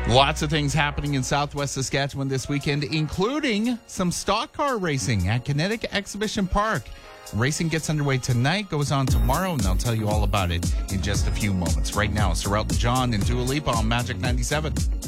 Lots of things happening in Southwest Saskatchewan this weekend, including some stock car racing at Kinetic Exhibition Park. Racing gets underway tonight, goes on tomorrow, and I'll tell you all about it in just a few moments. Right now, Sorrel John and Dua Lipa on Magic 97.